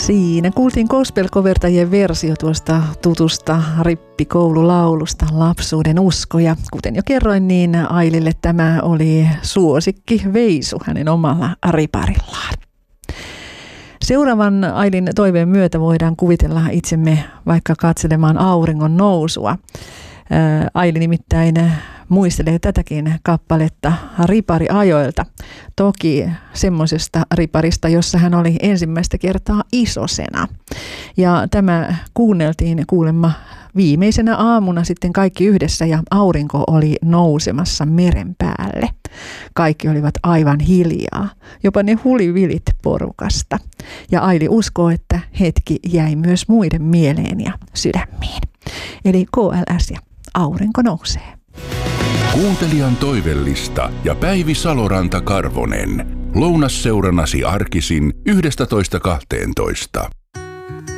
Siinä kuultiin gospel-kovertajien versio tuosta tutusta rippikoululaulusta Lapsuuden usko. Ja kuten jo kerroin, niin Ailille tämä oli suosikki veisu hänen omalla riparillaan. Seuraavan Ailin toiveen myötä voidaan kuvitella itsemme vaikka katselemaan auringon nousua. Aili nimittäin muistelee tätäkin kappaletta ripariajoilta. Toki semmoisesta riparista, jossa hän oli ensimmäistä kertaa isosena. Ja tämä kuunneltiin kuulemma viimeisenä aamuna sitten kaikki yhdessä ja aurinko oli nousemassa meren päälle. Kaikki olivat aivan hiljaa, jopa ne hulivilit porukasta. Ja Aili uskoo, että hetki jäi myös muiden mieleen ja sydämiin. Eli KLS ja aurinko nousee. Kuuntelijan toivellista ja Päivi Saloranta-Karvonen. Lounasseurannasi arkisin 11.12.